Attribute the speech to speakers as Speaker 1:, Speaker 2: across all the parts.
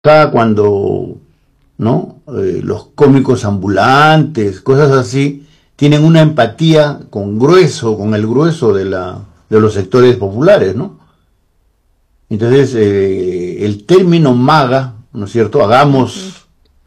Speaker 1: cuando, ¿no? Los cómicos ambulantes, cosas así, tienen una empatía con el grueso de los sectores populares, ¿no? Entonces, el término MAGA, ¿no es cierto? Hagamos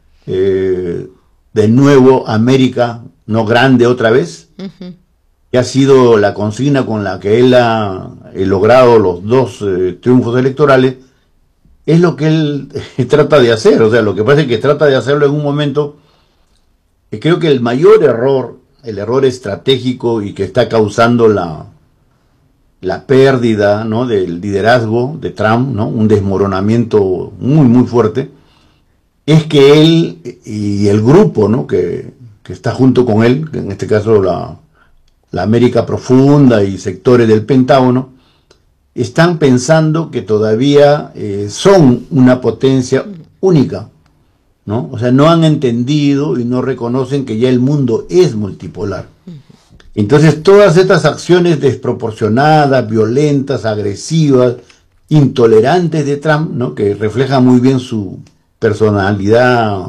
Speaker 1: de nuevo América no grande otra vez, que ha sido la consigna con la que él ha logrado los dos triunfos electorales, es lo que él trata de hacer. O sea, lo que pasa es que trata de hacerlo en un momento que creo que el mayor error, el error estratégico y que está causando la pérdida, ¿no?, del liderazgo de Trump, ¿no?, un desmoronamiento muy, muy fuerte, es que él y el grupo, ¿no?, que está junto con él, en este caso la América Profunda y sectores del Pentágono, están pensando que todavía son una potencia única, ¿no? O sea, no han entendido y no reconocen que ya el mundo es multipolar. Entonces, todas estas acciones desproporcionadas, violentas, agresivas, intolerantes de Trump, ¿no?, que reflejan muy bien su personalidad,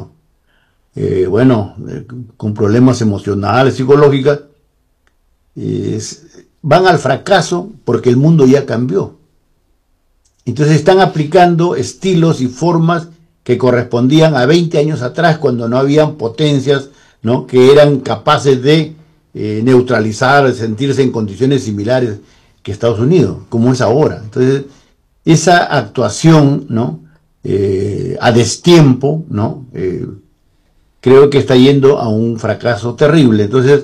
Speaker 1: con problemas emocionales, psicológicas, van al fracaso porque el mundo ya cambió. Entonces están aplicando estilos y formas que correspondían a 20 años atrás, cuando no habían potencias, ¿no?, que eran capaces de neutralizar, de sentirse en condiciones similares que Estados Unidos, como es ahora. Entonces, esa actuación, ¿no?, a destiempo, ¿no?, creo que está yendo a un fracaso terrible. Entonces,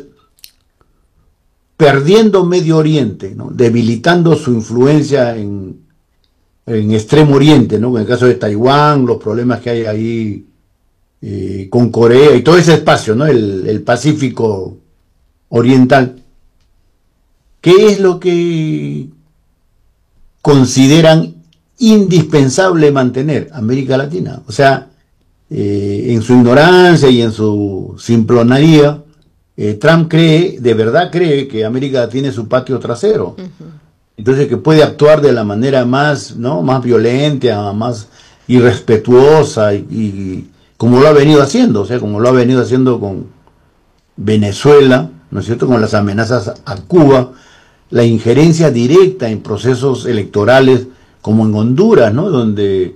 Speaker 1: perdiendo Medio Oriente, ¿no?, debilitando su influencia en Extremo Oriente, ¿no?, en el caso de Taiwán, los problemas que hay ahí con Corea y todo ese espacio, ¿no?, el Pacífico Oriental. ¿Qué es lo que consideran indispensable mantener? América Latina. O sea, en su ignorancia y en su simplonería, Trump de verdad cree que América tiene su patio trasero. Entonces, que puede actuar de la manera más, ¿no?, más violenta, más irrespetuosa y como lo ha venido haciendo, o sea, como lo ha venido haciendo con Venezuela, ¿no es cierto?, con las amenazas a Cuba, la injerencia directa en procesos electorales, como en Honduras, ¿no?, donde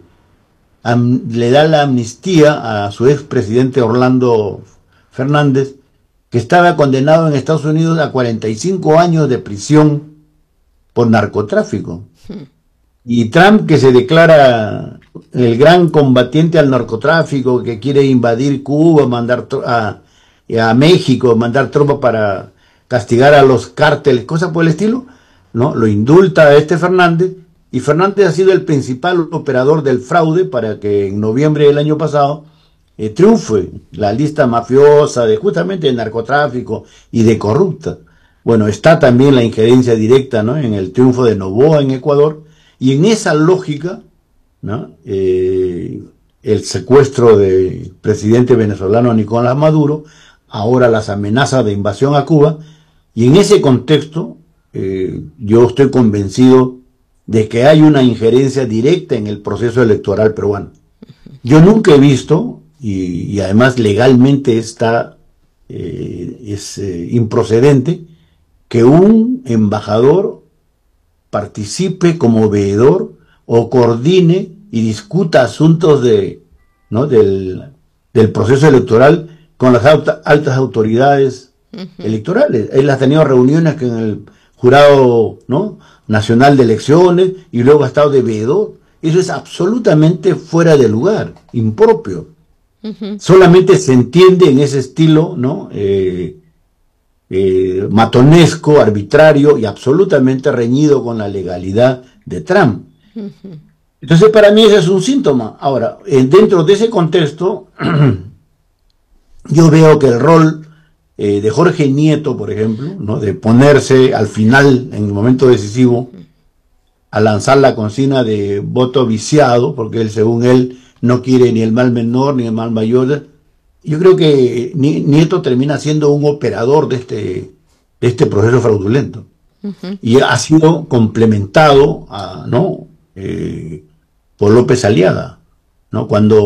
Speaker 1: le da la amnistía a su expresidente Orlando Fernández, que estaba condenado en Estados Unidos a 45 años de prisión por narcotráfico. Y Trump, que se declara el gran combatiente al narcotráfico, que quiere invadir Cuba, mandar a México, mandar tropas para castigar a los cárteles, cosas por el estilo, ¿no?, lo indulta a Fernández, y Fernández ha sido el principal operador del fraude para que en noviembre del año pasado triunfe la lista mafiosa justamente de narcotráfico y de corrupta. Bueno, está también la injerencia directa, ¿no?, en el triunfo de Noboa en Ecuador, y en esa lógica, ¿no?, el secuestro del presidente venezolano Nicolás Maduro, ahora las amenazas de invasión a Cuba, y en ese contexto yo estoy convencido de que hay una injerencia directa en el proceso electoral peruano. Yo nunca he visto, y además legalmente es improcedente, que un embajador participe como veedor o coordine y discuta asuntos ¿no?, del proceso electoral con las altas autoridades electorales. Él ha tenido reuniones con el jurado, ¿no?, nacional de elecciones, y luego ha estado de veedor. Eso es absolutamente fuera de lugar, impropio. Solamente se entiende en ese estilo, ¿no?, matonesco, arbitrario y absolutamente reñido con la legalidad de Trump. Entonces, para mí ese es un síntoma. Ahora, dentro de ese contexto, yo veo que el rol de Jorge Nieto, por ejemplo, ¿no?, de ponerse al final, en el momento decisivo, a lanzar la consigna de voto viciado, porque él, según él, no quiere ni el mal menor ni el mal mayor. Yo creo que Nieto termina siendo un operador de este proceso fraudulento. Y ha sido complementado, ¿no?, por López Aliaga. ¿no? Cuando